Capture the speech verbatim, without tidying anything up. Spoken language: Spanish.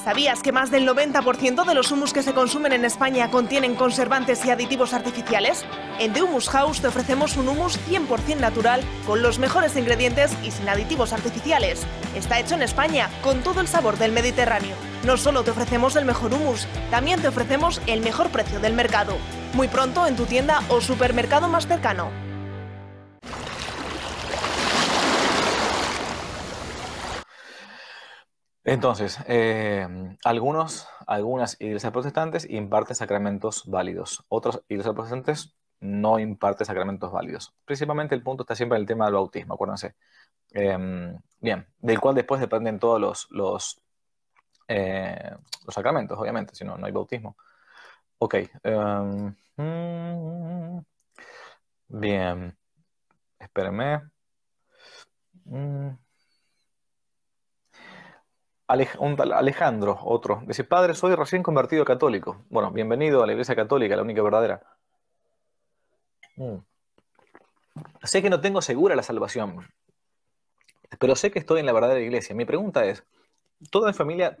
¿Sabías que más del noventa por ciento de los humus que se consumen en España contienen conservantes y aditivos artificiales? En The Humus House te ofrecemos un humus cien por cien natural, con los mejores ingredientes y sin aditivos artificiales. Está hecho en España, con todo el sabor del Mediterráneo. No solo te ofrecemos el mejor humus, también te ofrecemos el mejor precio del mercado. Muy pronto en tu tienda o supermercado más cercano. Entonces, eh, algunos, algunas iglesias protestantes imparten sacramentos válidos. Otras iglesias protestantes no imparten sacramentos válidos. Principalmente el punto está siempre en el tema del bautismo, acuérdense. Eh, bien, del cual después dependen todos los, los, eh, los sacramentos, obviamente, si no, no hay bautismo. Ok. Um, mm, bien. Espérenme. Mm. Alej- un tal Alejandro, otro. Dice, padre, soy recién convertido católico. Bueno, bienvenido a la iglesia católica, la única verdadera. Mm. Sé que no tengo segura la salvación, pero sé que estoy en la verdadera iglesia. Mi pregunta es, ¿toda mi familia